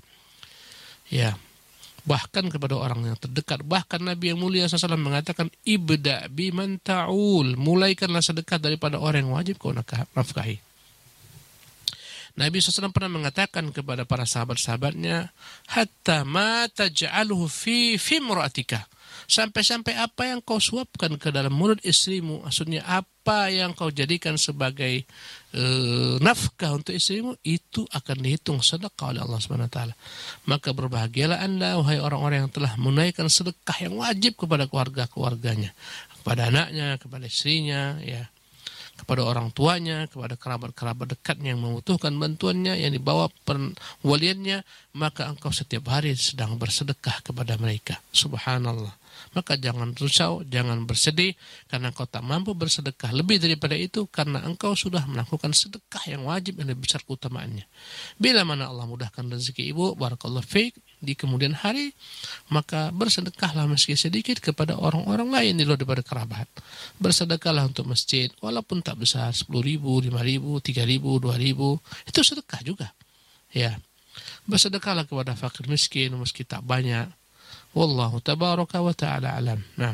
Ya. Bahkan kepada orang yang terdekat. Bahkan Nabi yang mulia shallallahu alaihi wasallam mengatakan, ibda biman ta'ul, mulaikanlah sedekah daripada orang yang wajib kau nafkahi. Nabi shallallahu alaihi wasallam pernah mengatakan kepada para sahabat-sahabatnya, hatta ma taj'aluhu fi fimra'atika, sampai-sampai apa yang kau suapkan ke dalam mulut istrimu, maksudnya apa yang kau jadikan sebagai e, nafkah untuk istrimu, itu akan dihitung sedekah oleh Allah subhanahu wa taala. Maka berbahagialah anda, wahai orang-orang yang telah menunaikan sedekah yang wajib kepada keluarga-keluarganya, kepada anaknya, kepada istrinya, ya, kepada orang tuanya, kepada kerabat-kerabat dekatnya yang membutuhkan bantuannya, yang dibawa perwaliannya, maka engkau setiap hari sedang bersedekah kepada mereka. Subhanallah. Maka jangan risau, jangan bersedih karena engkau tak mampu bersedekah lebih daripada itu, karena engkau sudah melakukan sedekah yang wajib yang lebih besar keutamaannya. Bila mana Allah mudahkan rezeki ibu, barakallahu fiik, di kemudian hari, maka bersedekahlah meski sedikit kepada orang-orang lain di luar daripada kerabat. Bersedekahlah untuk masjid, walaupun tak besar, sepuluh ribu, lima ribu, tiga ribu, dua ribu, itu sedekah juga. Ya, bersedekahlah kepada fakir miskin meski tak banyak. Wallahu tabaraka wa ta'ala alam. Nah.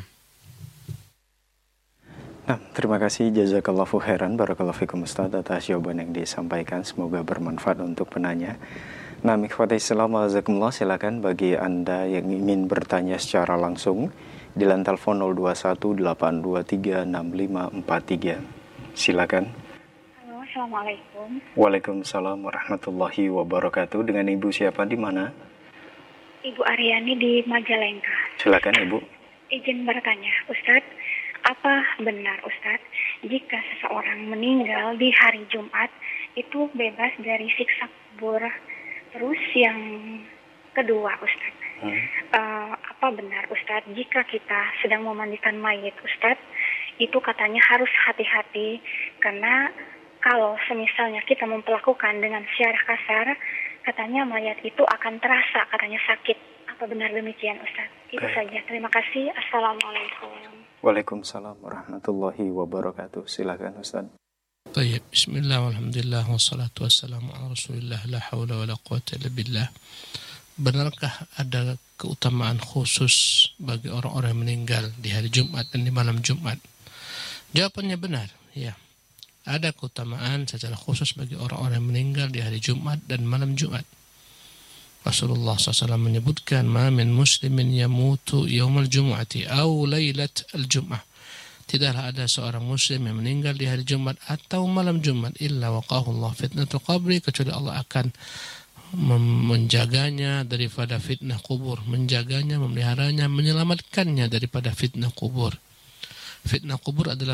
Nah, terima kasih jazakallahu khairan, barakallahu fikum Ustaz atas jawaban yang disampaikan, semoga bermanfaat untuk penanya. Nah, ikhwati Islam, jazakumullah, silakan bagi Anda yang ingin bertanya secara langsung di line telepon nol dua satu delapan dua tiga enam lima empat tiga. Silakan. Halo, assalamualaikum. Waalaikumsalam warahmatullahi wabarakatuh. Dengan Ibu siapa, di mana? Ibu Aryani di Majalengka. Silakan Ibu. Izin bertanya, Ustadz, apa benar Ustadz jika seseorang meninggal di hari Jumat itu bebas dari siksa kubur? Terus yang kedua Ustadz, hmm. uh, apa benar Ustadz jika kita sedang memandikan mayit Ustadz, itu katanya harus hati-hati karena kalau semisalnya kita memperlakukan dengan secara kasar, katanya mayat itu akan terasa, katanya sakit. Apa benar demikian Ustaz? Itu Baik. saja. Terima kasih. Assalamualaikum. Waalaikumsalam warahmatullahi wabarakatuh. Silakan Ustaz. Baik. Bismillah, alhamdulillah, wassalatu wassalamu ala rasulillah, la hawla wa la quwata illa billah. Benarkah ada keutamaan khusus bagi orang-orang yang meninggal di hari Jumat dan di malam Jumat? Jawabannya benar, ya. Ada keutamaan secara khusus bagi orang-orang yang meninggal di hari Jumat dan malam Jumat. Rasulullah shallallahu alaihi wasallam menyebutkan, ma min muslimin yamutu yaumal jum'ati aw lailat al-jum'ah. Tidaklah ada seorang muslim yang meninggal di hari Jumat atau malam Jumat illa waqahu Allah fitnatul qabri, kecuali Allah akan menjaganya daripada fitnah kubur, menjaganya, memeliharanya, menyelamatkannya daripada fitnah kubur. Fitnah kubur adalah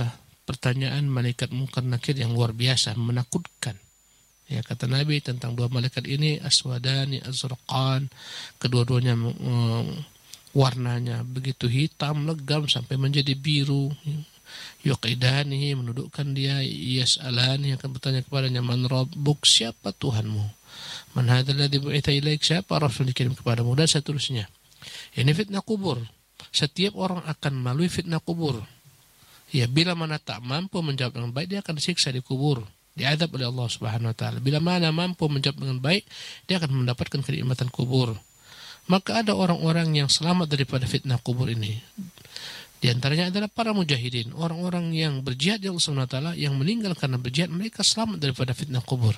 pertanyaan malaikat Munkar Nakir yang luar biasa, menakutkan. Ya, kata Nabi tentang dua malaikat ini, aswadani azraqan, kedua-duanya um, warnanya begitu hitam legam sampai menjadi biru. Yuqidani, menundukkan dia, yas'alani, akan bertanya kepadanya, man rabbuk, siapa Tuhanmu, man hadzal ladzi bu'itsa ilaik, siapa rasul dikirim kepadamu, dan seterusnya. Ini fitnah kubur. Setiap orang akan melalui fitnah kubur. Ya, bila mana tak mampu menjawab dengan baik, dia akan disiksa di kubur, diadab oleh Allah Subhanahu wa taala. Bila mana mampu menjawab dengan baik, dia akan mendapatkan kenikmatan kubur. Maka ada orang-orang yang selamat daripada fitnah kubur ini. Di antaranya adalah para mujahidin, orang-orang yang berjihad di Allah Subhanahu wa taala, yang meninggal karena berjihad, mereka selamat daripada fitnah kubur.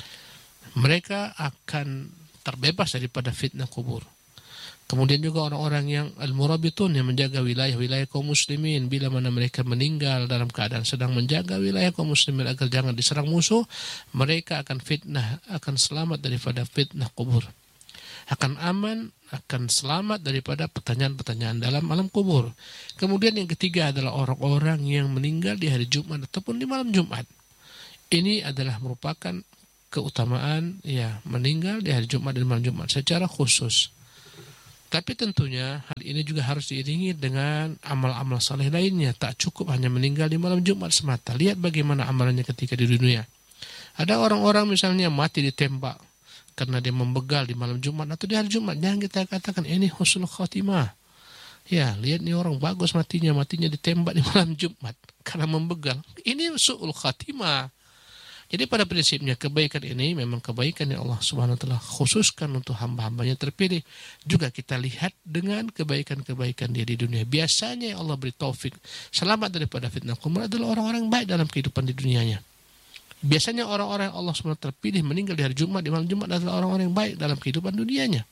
Mereka akan terbebas daripada fitnah kubur. Kemudian juga orang-orang yang al-murabitun, yang menjaga wilayah-wilayah kaum muslimin, bila mana mereka meninggal dalam keadaan sedang menjaga wilayah kaum muslimin agar jangan diserang musuh, mereka akan fitnah, akan selamat daripada fitnah kubur. Akan aman, akan selamat daripada pertanyaan-pertanyaan dalam alam kubur. Kemudian yang ketiga adalah orang-orang yang meninggal di hari Jumat ataupun di malam Jumat. Ini adalah merupakan keutamaan, ya, meninggal di hari Jumat dan malam Jumat secara khusus. Tapi tentunya hal ini juga harus diiringi dengan amal-amal saleh lainnya. Tak cukup hanya meninggal di malam Jumat semata. Lihat bagaimana amalannya ketika di dunia. Ada orang-orang misalnya mati ditembak karena dia membegal di malam Jumat atau di hari Jumat. Jangan kita katakan ini husnul khatimah. Ya, lihat nih orang bagus matinya, matinya ditembak di malam Jumat karena membegal. Ini su'ul khatimah. Jadi pada prinsipnya kebaikan ini memang kebaikan yang Allah Subhanahu wa taala khususkan untuk hamba-hambanya terpilih. Juga kita lihat dengan kebaikan-kebaikan dia di dunia. Biasanya yang Allah beri taufik selamat daripada fitnah kubur adalah orang-orang baik dalam kehidupan di dunianya. Biasanya orang-orang yang Allah Subhanahu wa taala terpilih meninggal di hari Jumat, di malam Jumat adalah orang-orang yang baik dalam kehidupan dunianya.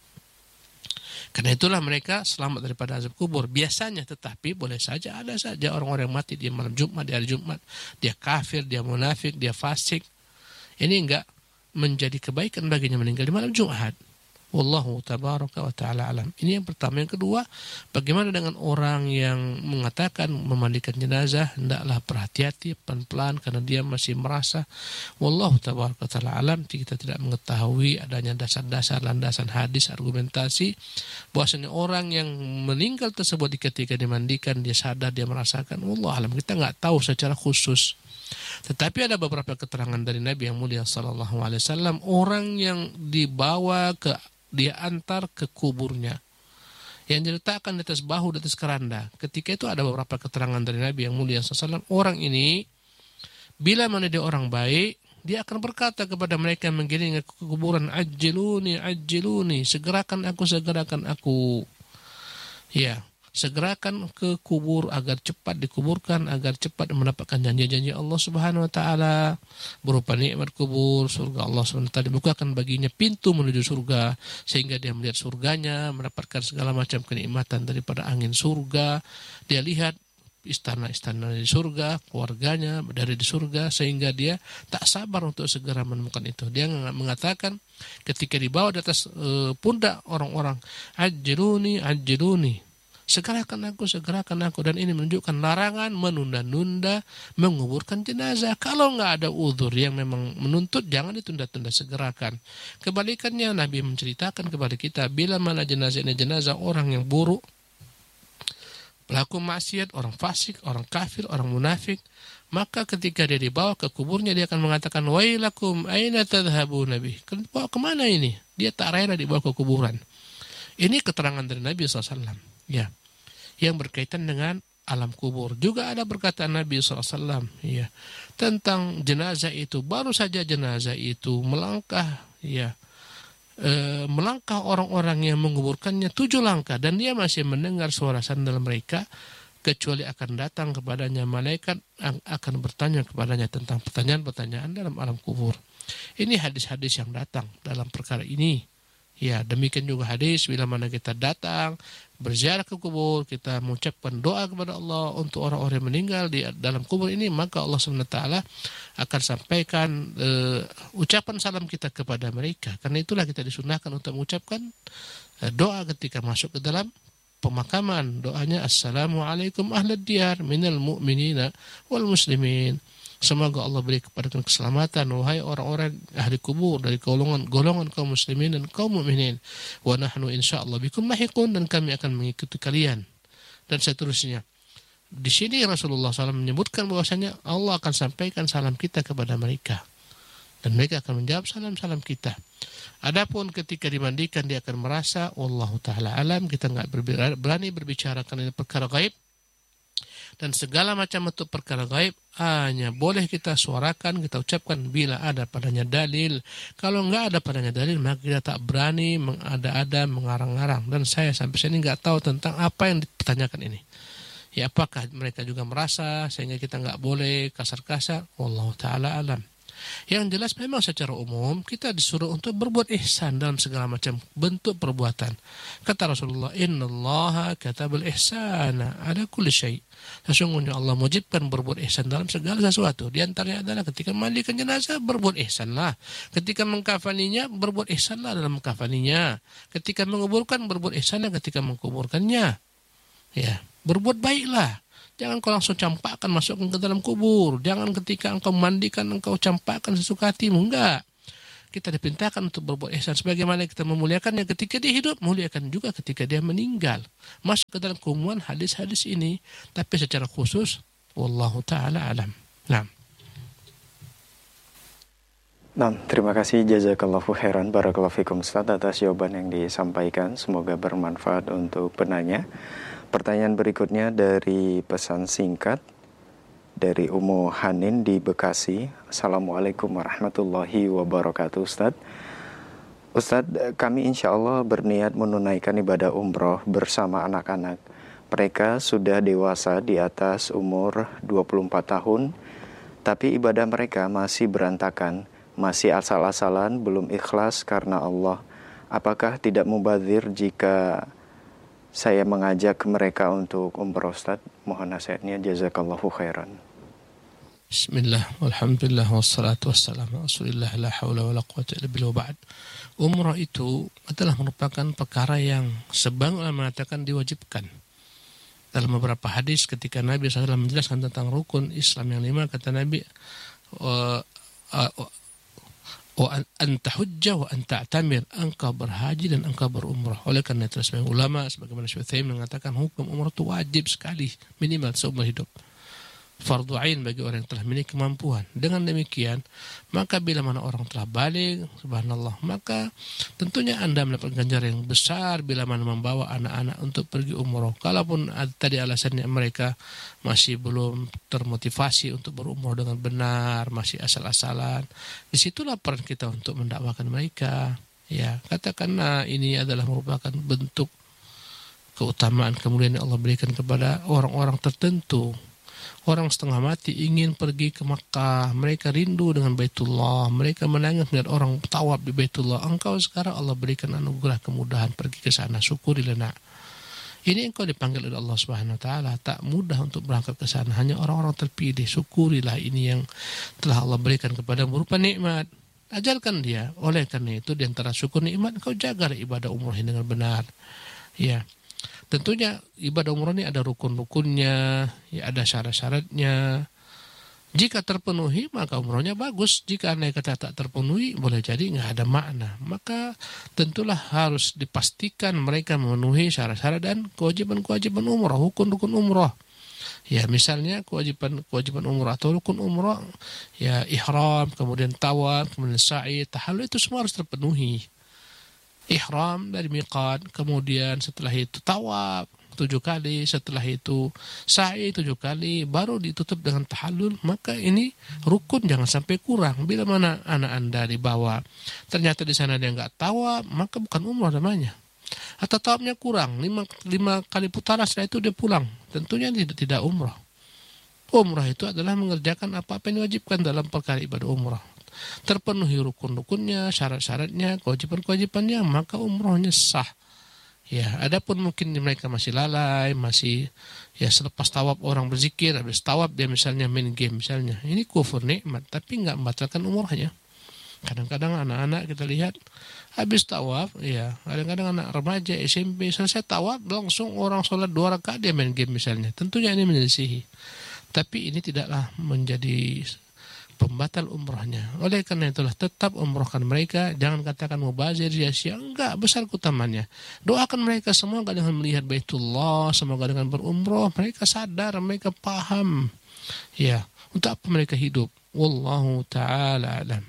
Karena itulah mereka selamat daripada azab kubur. Biasanya, tetapi boleh saja ada saja orang-orang yang mati di malam Jumat, di hari Jumat. Dia kafir, dia munafik, dia fasik. Ini enggak menjadi kebaikan baginya meninggal di malam Jumat. Wallahu tabaraka wa ta'ala alam. Ini yang pertama. Yang kedua, bagaimana dengan orang yang mengatakan memandikan jenazah, hendaklah berhati-hati, pelan-pelan, karena dia masih merasa. Wallahu tabaraka wa ta'ala alam. Kita tidak mengetahui adanya dasar-dasar landasan hadis, argumentasi, bahwasanya orang yang meninggal tersebut ketika dimandikan, dia sadar, dia merasakan. Wallahu alam. Kita nggak tahu secara khusus. Tetapi ada beberapa keterangan dari Nabi yang mulia sallallahu alaihi wasallam, orang yang dibawa ke, dia antar ke kuburnya, yang diletakkan di atas bahu, di atas keranda. Ketika itu ada beberapa keterangan dari Nabi yang mulia sallallahu alaihi wasallam, orang ini bila mana dia orang baik, dia akan berkata kepada mereka yang menggiring ke kuburan, ajiluni, ajiluni, segerakan aku, segerakan aku. Ya, segerakan ke kubur agar cepat dikuburkan, agar cepat mendapatkan janji-janji Allah Subhanahu wa taala berupa nikmat kubur, surga Allah Subhanahu wa taala dibukakan baginya pintu menuju surga sehingga dia melihat surganya, mendapatkan segala macam kenikmatan daripada angin surga. Dia lihat istana-istana di surga, keluarganya dari di surga, sehingga dia tak sabar untuk segera menemukan itu. Dia mengatakan ketika dibawa di atas e, pundak orang-orang, ajiluni, ajiluni, segerakan aku, segerakan aku. Dan ini menunjukkan larangan menunda-nunda menguburkan jenazah. Kalau nggak ada uzur yang memang menuntut, jangan ditunda-tunda, segerakan. Kebalikannya, Nabi menceritakan kepada kita, bila mana jenazah ini jenazah orang yang buruk, pelaku maksiat, orang fasik, orang kafir, orang munafik, maka ketika dia dibawa ke kuburnya, dia akan mengatakan, wailakum aina tadhhabun nabi. Bawa kemana ini? Dia tak rela dibawa ke kuburan. Ini keterangan dari Nabi shallallahu alaihi wasallam. Ya, yang berkaitan dengan alam kubur. Juga ada perkataan Nabi shallallahu alaihi wasallam, ya, tentang jenazah itu. Baru saja jenazah itu melangkah, ya, e, melangkah orang-orang yang menguburkannya tujuh langkah, dan dia masih mendengar suara sandal mereka, kecuali akan datang kepadanya malaikat yang akan bertanya kepadanya tentang pertanyaan-pertanyaan dalam alam kubur. Ini hadis-hadis yang datang dalam perkara ini. Ya, demikian juga hadis bila mana kita datang berziarah ke kubur, kita mengucapkan doa kepada Allah untuk orang-orang yang meninggal di dalam kubur ini, maka Allah subhanahu wa taala akan sampaikan uh, ucapan salam kita kepada mereka. Karena itulah kita disunahkan untuk mengucapkan uh, doa ketika masuk ke dalam pemakaman, doanya assalamualaikum ahlad diyar minal mu'minina wal muslimin. Semoga Allah beri kepada kalian keselamatan wahai orang-orang ahli kubur dari golongan golongan kaum muslimin dan kaum mukminin. Wa nahnu insyaallah bikum lahiqun, dan kami akan mengikuti kalian. Dan seterusnya. Di sini Rasulullah shallallahu alaihi wasallam menyebutkan bahwasanya Allah akan sampaikan salam kita kepada mereka. Dan mereka akan menjawab salam-salam kita. Adapun ketika dimandikan dia akan merasa wallahu taala alam, kita enggak berani berbicara karena perkara gaib. Dan segala macam bentuk perkara gaib hanya boleh kita suarakan, kita ucapkan bila ada padanya dalil. Kalau enggak ada padanya dalil, maka kita tak berani mengada-ada, mengarang-arang. Dan saya sampai sini enggak tahu tentang apa yang dipertanyakan ini. Ya, apakah mereka juga merasa sehingga kita enggak boleh kasar-kasar? Wallahu ta'ala alam. Yang jelas memang secara umum kita disuruh untuk berbuat ihsan dalam segala macam bentuk perbuatan. Kata Rasulullah, innallaha katabal ihsana ala kulli syai'. Sesungguhnya Allah mewajibkan berbuat ihsan dalam segala sesuatu. Di antaranya adalah ketika mandikan jenazah, berbuat ihsanlah. Ketika mengkafaninya, berbuat ihsanlah dalam mengkafaninya. Ketika menguburkan, berbuat ihsanlah ketika menguburkannya. Ya, berbuat baiklah. Jangan kau langsung campakkan, masukkan ke dalam kubur. Jangan ketika engkau mandikan, engkau campakkan sesuka hatimu. Enggak. Kita diperintahkan untuk berbuat ihsan. Sebagaimana kita memuliakannya ketika dia hidup, muliakan juga ketika dia meninggal. Masuk ke dalam keumuman hadis-hadis ini. Tapi secara khusus, wallahu ta'ala alam. Nah. Nah, terima kasih jazakallahu khairan barakallahu fikum Ustaz atas jawaban yang disampaikan. Semoga bermanfaat untuk penanya. Pertanyaan berikutnya dari pesan singkat dari Ummu Hanin di Bekasi. Assalamualaikum warahmatullahi wabarakatuh Ustaz. Ustaz, kami insya Allah berniat menunaikan ibadah umroh bersama anak-anak. Mereka sudah dewasa di atas umur dua puluh empat tahun, tapi ibadah mereka masih berantakan, masih asal-asalan, belum ikhlas karena Allah. Apakah tidak mubadzir jika saya mengajak mereka untuk umroh Ustaz? Mohon nasihatnya, jazakallahu khairan. Bismillah, walhamdulillah, wassalatu wassalamu rasulillah, la hawla wa la quwata illa billah, ba'd. Umrah itu adalah merupakan perkara yang sebagian ulama mengatakan diwajibkan. Dalam beberapa hadis ketika Nabi shallallahu alaihi wasallam menjelaskan tentang rukun Islam yang lima, kata Nabi, wa wa anta hujjah wa anta atamir, engkau berhaji dan engkau berumrah. Oleh karena itu sebagian ulama sebagaimana Syekh Utsaimin mengatakan hukum umrah itu wajib sekali, minimal seumur hidup. Fardu ain bagi orang yang telah memiliki kemampuan. Dengan demikian, maka bila mana orang telah balik, subhanallah, maka tentunya Anda mendapat ganjaran yang besar bila mana membawa anak-anak untuk pergi umroh. Kalaupun tadi alasannya mereka masih belum termotivasi untuk berumroh dengan benar, masih asal-asalan, disitulah peran kita untuk mendakwakan mereka. Ya, katakanlah ini adalah merupakan bentuk keutamaan kemuliaan yang Allah berikan kepada orang-orang tertentu. Orang setengah mati ingin pergi ke Makkah, mereka rindu dengan Baitullah, mereka menangis melihat orang tawaf di Baitullah. Engkau sekarang Allah berikan anugerah kemudahan pergi ke sana, syukurilah nak. Ini engkau dipanggil oleh Allah Subhanahu wa taala, tak mudah untuk berangkat ke sana, hanya orang-orang terpilih. Syukurilah ini yang telah Allah berikan kepada berupa nikmat. Ajarkan dia. Oleh karena itu di antara syukur nikmat, engkau jagalah ibadah umrah ini dengan benar. Ya. Tentunya ibadah umrah ini ada rukun-rukunnya, ya ada syarat-syaratnya. Jika terpenuhi maka umrahnya bagus. Jika andai kata tak terpenuhi boleh jadi nggak ada makna. Maka tentulah harus dipastikan mereka memenuhi syarat-syarat dan kewajiban-kewajiban umrah, rukun-rukun umrah. Ya misalnya kewajiban-kewajiban umrah atau rukun umrah, ya ihram, kemudian tawaf, kemudian sa'i, tahallul, itu semua harus terpenuhi. Ihram dari miqat, kemudian setelah itu tawaf tujuh kali, setelah itu sa'i tujuh kali, baru ditutup dengan tahallul. Maka ini rukun, jangan sampai kurang. Bila mana anak Anda dibawa, ternyata di sana dia nggak tawaf, maka bukan umrah namanya. Atau tawafnya kurang, lima, lima kali putaran, setelah itu dia pulang, tentunya tidak, tidak umrah. Umrah itu adalah mengerjakan apa-apa yang diwajibkan dalam perkara ibadah umrah. Terpenuhi rukun-rukunnya, syarat-syaratnya, kewajiban-kewajibannya, maka umrohnya sah. Ya, adapun mungkin mereka masih lalai, masih ya selepas tawaf orang berzikir, habis tawaf dia misalnya main game misalnya. Ini kufur nikmat, tapi enggak membatalkan umrohnya. Kadang-kadang anak-anak kita lihat habis tawaf, ya kadang-kadang anak remaja S M P selesai tawaf langsung orang sholat dua rakaat dia main game misalnya. Tentunya ini menyelisihi. Tapi ini tidaklah menjadi pembatal umrahnya. Oleh karena itulah tetap umrahkan mereka. Jangan katakan mubazir sia-sia. Enggak, besar keutamaannya. Doakan mereka semoga dengan melihat Baitullah, semoga dengan berumrah mereka sadar, mereka paham. Ya, untuk apa mereka hidup? Wallahu ta'ala alam.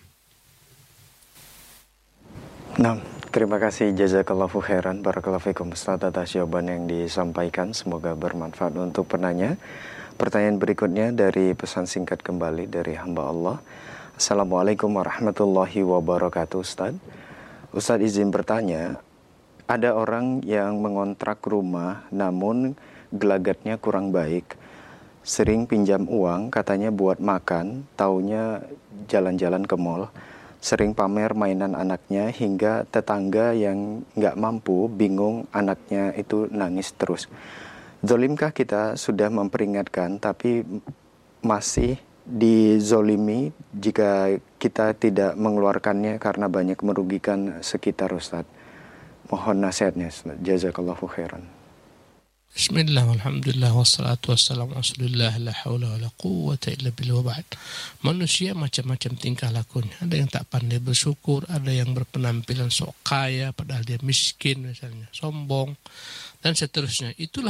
Nah, terima kasih jazakallahu khairan barakallahu fikum Ustaz atas jawaban yang disampaikan, semoga bermanfaat untuk penanya. Pertanyaan berikutnya dari pesan singkat kembali dari hamba Allah. Assalamualaikum warahmatullahi wabarakatuh Ustaz. Ustaz izin bertanya, ada orang yang mengontrak rumah namun gelagatnya kurang baik. Sering pinjam uang katanya buat makan, taunya jalan-jalan ke mall. Sering pamer mainan anaknya hingga tetangga yang nggak mampu bingung anaknya itu nangis terus. Zolimkah kita sudah memperingatkan tapi masih dizolimi jika kita tidak mengeluarkannya karena banyak merugikan sekitar Ustaz? Mohon nasihatnya Ustaz. Jazakallahu khairan. Bismillah, alhamdulillah, wassalatu wassalamu rasulillah, la hawla wa la quwwata illa billah wa ba'd. Manusia macam-macam tingkah lakunya. Ada yang tak pandai bersyukur, ada yang berpenampilan sok kaya padahal dia miskin misalnya, sombong, dan seterusnya. Itulah